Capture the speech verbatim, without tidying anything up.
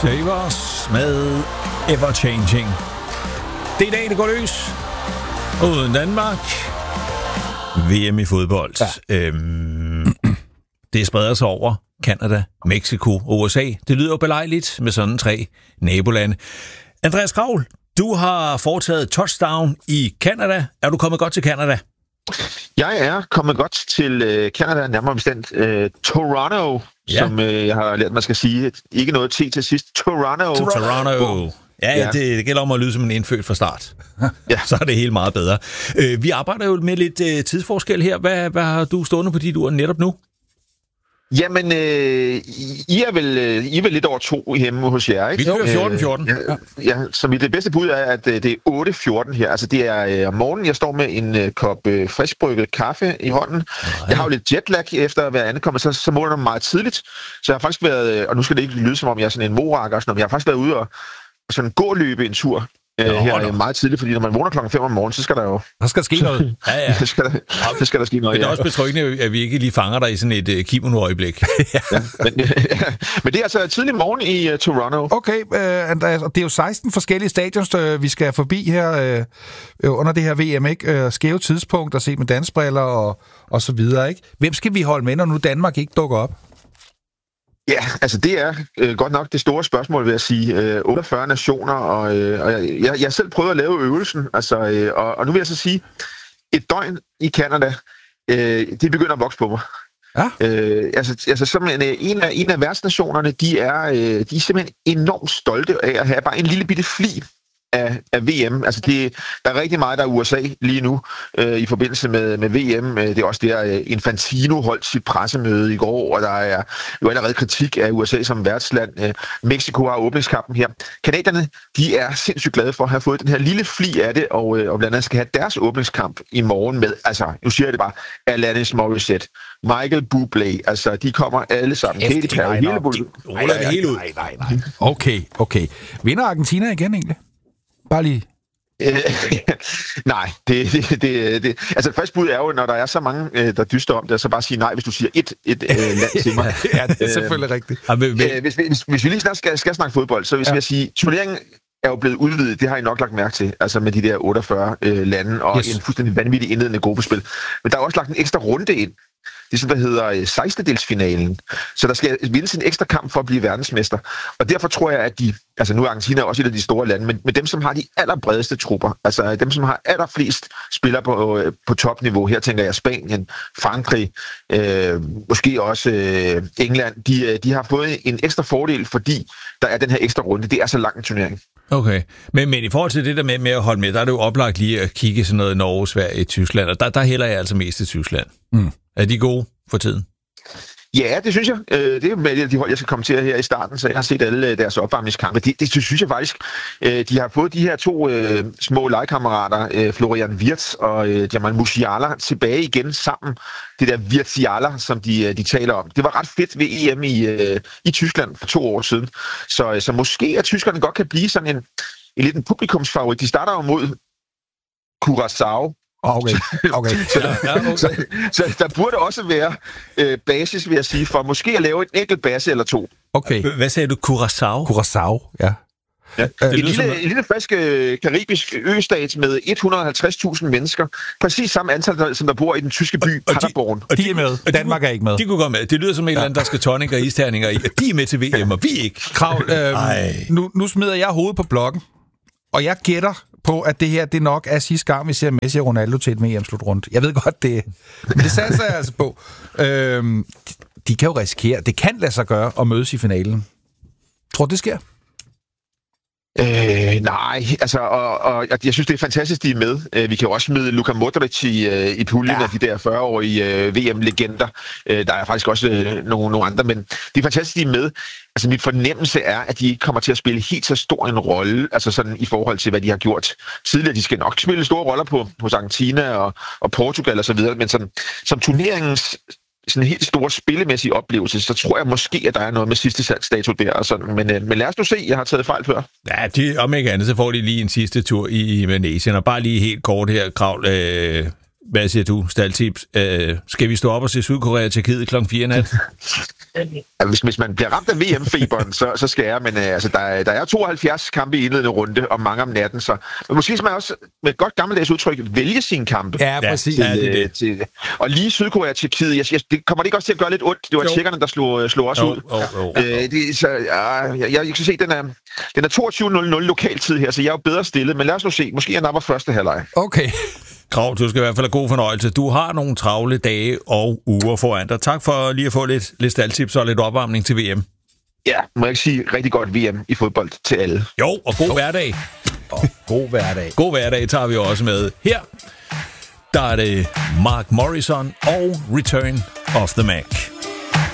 Save Us med Ever Changing. Det er i dag, det går løs. Uden Danmark. V M i fodbold. Ja. Øhm, det spreder sig over Canada, Mexico og U S A. Det lyder jo belejligt med sådan tre nabolande. Andreas Kraul, du har foretaget touchdown i Canada. Er du kommet godt til Canada? Jeg er kommet godt til øh, Canada, nærmere bestemt øh, Toronto, ja. som øh, jeg har lært, man skal sige. Ikke noget T til sidst. Toronto. Toronto. Ja, ja. Det, det gælder om at lyde som en indfødt fra start. Ja. Så er det helt meget bedre. Øh, vi arbejder jo med lidt øh, tidsforskel her. Hvad, hvad har du stående på dit ur netop nu? Jamen, øh, I, er vel, I er vel lidt over to hjemme hos jer, ikke? Vi kører fjorten fjorten. Øh, ja, ja, så mit det bedste bud er, at det er otte fjorten her. Altså, det er øh, om morgenen, jeg står med en øh, kop øh, friskbrygget kaffe i hånden. Nej. Jeg har jo lidt jetlag efter at være ankommet, så, så måler det meget tidligt. Så jeg har faktisk været, og nu skal det ikke lyde som om jeg er sådan en morakker og sådan noget, men jeg har faktisk været ude og, og sådan gå løbe en tur. Nå, her er meget tidligt, fordi når man vågner klokken fem om morgenen, så skal der jo... Der skal ske noget. Ja, ja. så, skal der, så skal der ske noget, Men det er ja. også betryggende, at vi ikke lige fanger dig i sådan et uh, kimono-øjeblik. ja. ja, men, ja, men det er altså tidlig morgen i uh, Toronto. Okay, uh, Andreas, og det er jo seksten forskellige stadions, uh, vi skal forbi her uh, under det her V M, ikke? Uh, skæve tidspunkt og se med dansbriller og, og så videre, ikke? Hvem skal vi holde med, når nu Danmark ikke dukker op? Ja, altså det er øh, godt nok det store spørgsmål, vil jeg sige. Øh, otteogfyrre nationer, og, øh, og jeg, jeg har selv prøvet at lave øvelsen, altså, øh, og, og nu vil jeg så sige, et døgn i Canada, øh, det begynder at vokse på mig. Ja. Øh, altså, altså simpelthen, en af, en af værtsnationerne, de er, øh, de er simpelthen enormt stolte af at have bare en lille bitte fli Af, af V M. Altså det, der er rigtig meget, der er U S A lige nu øh, i forbindelse med, med V M. Det er også der, øh, Infantino holdt sit pressemøde i går, og der er jo allerede kritik af U S A som værtsland. Øh, Mexico har åbningskampen her. Canadierne, de er sindssygt glade for at have fået den her lille fli af det, og, øh, og blandt andet skal have deres åbningskamp i morgen med, altså, nu siger jeg det bare, Alanis Morissette, Michael Bublé, altså, de kommer alle sammen. Katy Perry, hele bullet. Ruller det hele ud. Nej, nej, nej. Okay, okay. Vinder Argentina igen egentlig? Bare lige. nej, det, det, det, det... Altså, første bud er jo, når der er så mange, øh, der dyster om det, så bare sige nej, hvis du siger et, et øh, land til mig. ja, det er selvfølgelig rigtigt. Øh, hvis, hvis, hvis vi lige snart skal, skal snakke fodbold, så vil ja. jeg sige, turneringen er jo blevet udvidet, det har I nok lagt mærke til, altså med de der otteogfyrre øh, lande, og yes. en fuldstændig vanvittig indledende gruppespil. Men der er også lagt en ekstra runde ind. Det er sådan, der hedder sekstendedelsfinalen. Så der skal vindes en ekstra kamp for at blive verdensmester. Og derfor tror jeg, at de, altså nu er Argentina også et af de store lande, men, men dem, som har de allerbredeste trupper, altså dem, som har allerflest spillere på, på topniveau, her tænker jeg Spanien, Frankrig, øh, måske også øh, England, de, de har fået en ekstra fordel, fordi der er den her ekstra runde. Det er så lang en turnering. Okay, men, men i forhold til det der med, med at holde med, der er det jo oplagt lige at kigge sådan noget Norge, Sverige, Tyskland, og der, der hælder jeg altså mest til Tyskland. Mm. Er de gode for tiden? Ja, det synes jeg. Det er med de hold, jeg skal kommentere her i starten, så jeg har set alle deres opvarmningskampe. Det, det synes jeg faktisk. De har fået de her to øh, små legekammerater, øh, Florian Wirtz og øh, Jamal Musiala, tilbage igen sammen. Det der Wirtziala, som de, de taler om. Det var ret fedt ved E M i, øh, i Tyskland for to år siden. Så, så måske at tyskerne godt kan blive sådan en, en lidt en publikumsfavorit. De starter jo mod Curaçao. Okay, okay. så, der, ja, okay. Så, så der burde også være øh, basis, vil jeg sige, for måske at lave et enkelt base eller to. Okay. Hvad sagde du? Curaçao? Curaçao, ja. ja. En, lille, som... en lille frisk øh, karibisk østat med et hundrede og halvtreds tusind mennesker. Præcis samme antal, som der bor i den tyske by Paderborn. Og de er med. Og Danmark er ikke med. De kunne godt med. Det lyder som en ja. eller anden, der skal tonic og isterninger i. De er med til V M, og vi ikke. Kravl, øh, nu, nu smider jeg hovedet på blokken, og jeg gætter på, at det her, det nok er sidste gang, vi ser Messi og Ronaldo til et V M-slutrunde. Jeg ved godt, det men det satser jeg altså på. Øhm, de, de kan jo risikere, det kan lade sig gøre at mødes i finalen. Tror du, det sker? Øh, nej, altså, og, og jeg synes, det er fantastisk, de er med. Vi kan jo også smide Luka Modric i, i puljen ja. af de der fyrre-årige uh, V M-legender. Uh, der er faktisk også uh, nogle, nogle andre, men det er fantastisk, de er med. Altså, mit fornemmelse er, at de ikke kommer til at spille helt så stor en rolle, altså sådan i forhold til, hvad de har gjort tidligere. De skal nok spille store roller på hos Argentina og, og Portugal og så videre, men sådan, som turneringens sådan en helt stor spillemæssig oplevelse, så tror jeg måske, at der er noget med sidste salgsdato der og sådan. Men, men lad os nu se, jeg har taget fejl før. Ja, de, om ikke andet, så får de lige en sidste tur i Indonesien, og bare lige helt kort her, Kravl. Øh, hvad siger du, Staltips? Øh, skal vi stå op og se Sydkorea til Tjekkiet klokken fire nat? Ja, hvis, hvis man bliver ramt af V M-feberen, så, så skal jeg, men øh, altså, der, der er tooghalvfjerds kampe i indledende runde, og mange om natten, så men måske skal man også med et godt gammeldags udtryk vælge sine kampe. Ja, præcis. Til, Ja, det, det. Til, og lige Sydkorea til Tjekkiet, jeg, jeg, det kommer det ikke også til at gøre lidt ondt? Det var tjekkerne, der slog, slog os ud. Oh, oh, oh. Øh, det, så, ja, jeg, jeg, jeg kan se, den er, den er toogtyve nul nul lokaltid her, så jeg er jo bedre stillet, men lad os nu se. Måske jeg napper første halvleg. Okay. Krav, du skal i hvert fald have god fornøjelse. Du har nogle travle dage og uger foran dig. Tak for lige at få lidt, lidt staldtips og lidt opvarmning til V M. Ja, må jeg ikke sige rigtig godt V M i fodbold til alle. Jo, og god hverdag. Og god hverdag. God hverdag tager vi også med. Her, der er det Mark Morrison og Return of the Mac.